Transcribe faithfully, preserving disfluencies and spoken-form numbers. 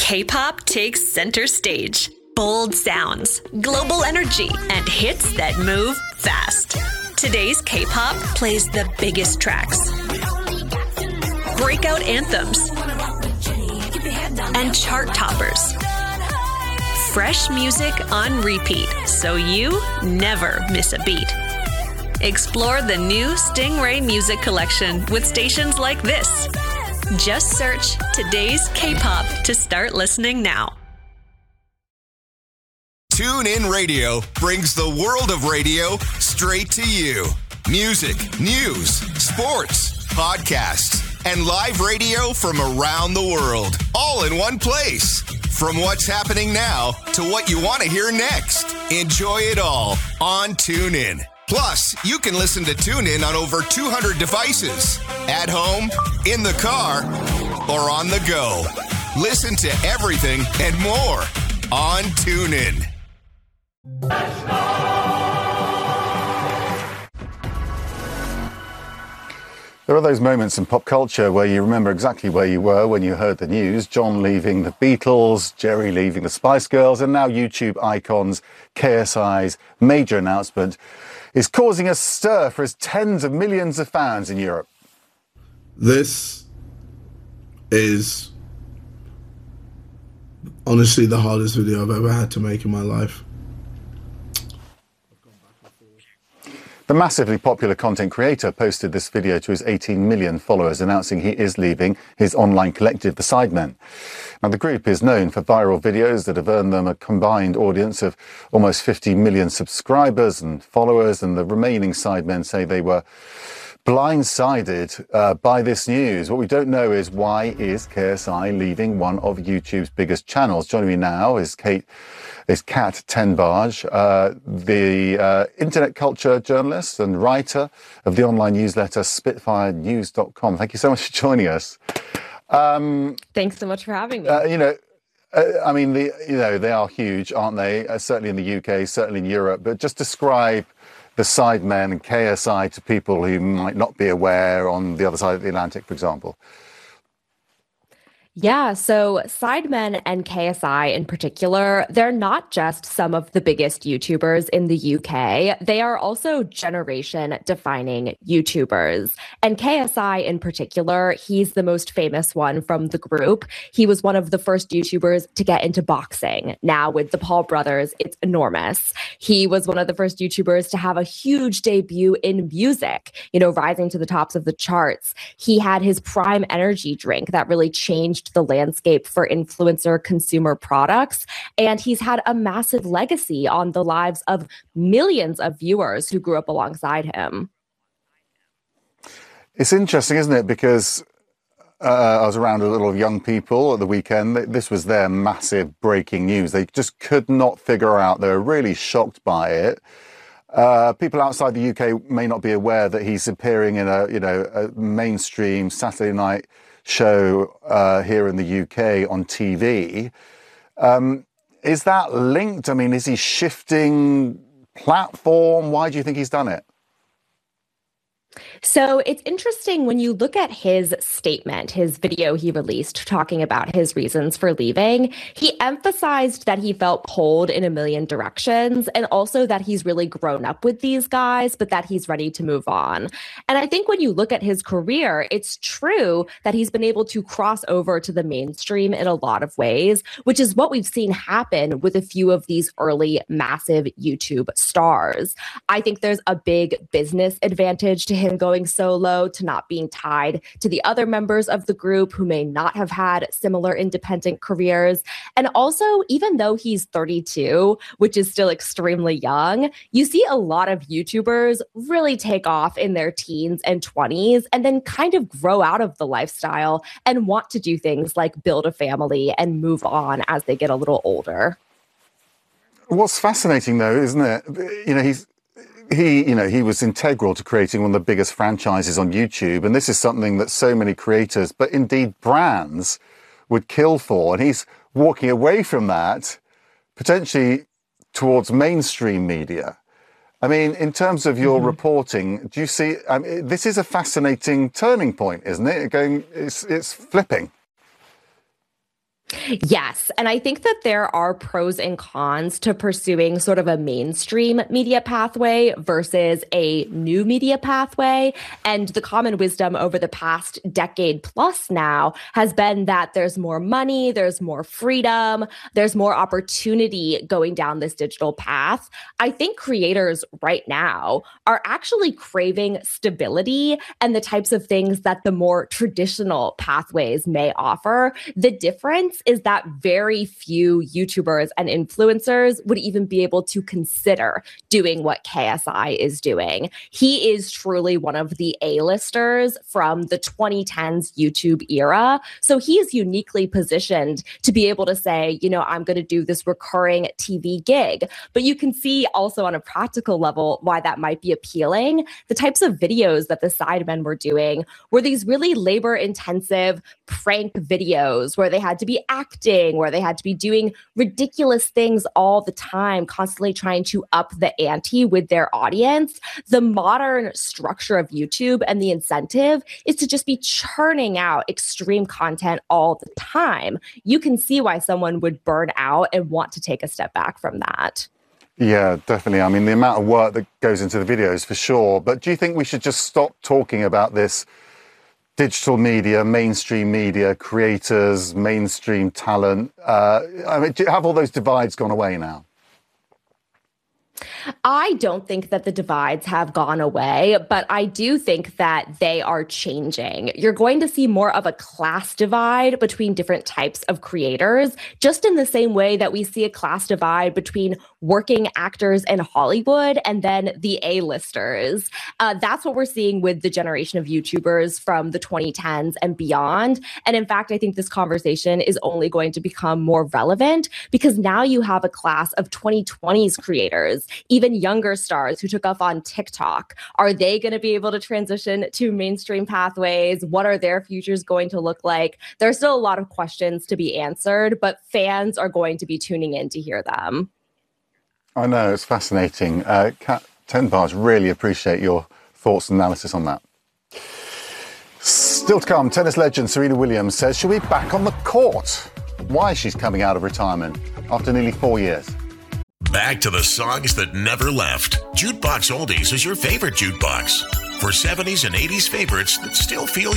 K-pop takes center stage. Bold sounds, global energy, and hits that move fast. Today's K-pop plays the biggest tracks, breakout anthems, and chart toppers. Fresh music on repeat, so you never miss a beat. Explore the new Stingray Music Collection with stations like this. Just search Today's K-pop to start listening now. TuneIn Radio brings the world of radio straight to you. Music, news, sports, podcasts, and live radio from around the world, all in one place. From what's happening now to what you want to hear next. Enjoy it all on TuneIn. Plus, you can listen to TuneIn on over two hundred devices. At home, in the car, or on the go. Listen to everything and more on TuneIn. There are those moments in pop culture where you remember exactly where you were when you heard the news. John leaving the Beatles, Jerry leaving the Spice Girls, and now YouTube icons K S I's major announcement is causing a stir for his tens of millions of fans in Europe. This is honestly the hardest video I've ever had to make in my life. The massively popular content creator posted this video to his eighteen million followers announcing he is leaving his online collective, The Sidemen. Now, the group is known for viral videos that have earned them a combined audience of almost fifty million subscribers and followers, and the remaining Sidemen say they were blindsided uh, by this news. What we don't know is why is K S I leaving one of YouTube's biggest channels. Joining me now is Kate is Kat Tenbarge, uh, the uh, internet culture journalist and writer of the online newsletter Spitfire News dot com. Thank you so much for joining us. Um, Thanks so much for having me. Uh, you know, uh, I mean, the, you know, they are huge, aren't they? Uh, certainly in the U K, certainly in Europe. But just describe the Sidemen and K S I to people who might not be aware on the other side of the Atlantic, for example. Yeah, so Sidemen and K S I in particular, they're not just some of the biggest YouTubers in the U K. They are also generation-defining YouTubers. And K S I in particular, he's the most famous one from the group. He was one of the first YouTubers to get into boxing. Now with the Paul brothers, it's enormous. He was one of the first YouTubers to have a huge debut in music, you know, rising to the tops of the charts. He had his Prime Energy drink that really changed the landscape for influencer consumer products. And he's had a massive legacy on the lives of millions of viewers who grew up alongside him. It's interesting, isn't it? Because uh, I was around a little of young people at the weekend. This was their massive breaking news. They just could not figure out. They were really shocked by it. Uh, people outside the U K may not be aware that he's appearing in a, you know, a mainstream Saturday night show uh, here in the U K on T V. Um, is that linked? I mean, is he shifting platform? Why do you think he's done it? So it's interesting when you look at his statement, his video he released talking about his reasons for leaving. He emphasized that he felt pulled in a million directions and also that he's really grown up with these guys, but that he's ready to move on. And I think when you look at his career, it's true that he's been able to cross over to the mainstream in a lot of ways, which is what we've seen happen with a few of these early massive YouTube stars. I think there's a big business advantage to him going solo, to not being tied to the other members of the group who may not have had similar independent careers. And also, even though he's thirty-two, which is still extremely young, you see a lot of YouTubers really take off in their teens and twenties and then kind of grow out of the lifestyle and want to do things like build a family and move on as they get a little older. What's fascinating, though, isn't it? You know, he's He, you know, he was integral to creating one of the biggest franchises on YouTube. And this is something that so many creators, but indeed brands, would kill for. And he's walking away from that, potentially towards mainstream media. I mean, in terms of your mm-hmm. reporting, do you see, I mean, this is a fascinating turning point, isn't it? Going, it's, it's flipping. Yes. And I think that there are pros and cons to pursuing sort of a mainstream media pathway versus a new media pathway. And the common wisdom over the past decade plus now has been that there's more money, there's more freedom, there's more opportunity going down this digital path. I think creators right now are actually craving stability and the types of things that the more traditional pathways may offer. The difference is that very few YouTubers and influencers would even be able to consider doing what K S I is doing. He is truly one of the A-listers from the twenty tens YouTube era. So he is uniquely positioned to be able to say, you know, I'm going to do this recurring T V gig. But you can see also on a practical level why that might be appealing. The types of videos that the Sidemen were doing were these really labor-intensive prank videos where they had to be acting, where they had to be doing ridiculous things all the time, constantly trying to up the ante with their audience. The modern structure of YouTube and the incentive is to just be churning out extreme content all the time. You can see why someone would burn out and want to take a step back from that. Yeah, definitely. I mean, the amount of work that goes into the videos for sure. But do you think we should just stop talking about this digital media, mainstream media, creators, mainstream talent? Uh, I mean, do, have all those divides gone away now? I don't think that the divides have gone away, but I do think that they are changing. You're going to see more of a class divide between different types of creators, just in the same way that we see a class divide between working actors in Hollywood and then the A-listers. Uh, that's what we're seeing with the generation of YouTubers from the twenty tens and beyond. And in fact, I think this conversation is only going to become more relevant because now you have a class of twenty twenties creators, even younger stars who took off on TikTok. Are they going to be able to transition to mainstream pathways? What are their futures going to look like? There's still a lot of questions to be answered, but fans are going to be tuning in to hear them. I know, it's fascinating. Uh, Kat Tenbars, really appreciate your thoughts and analysis on that. Still to come, tennis legend Serena Williams says she'll be back on the court. Why she's coming out of retirement after nearly four years. Back to the songs that never left. Jukebox Oldies is your favorite jukebox. For seventies and eighties favorites that still feel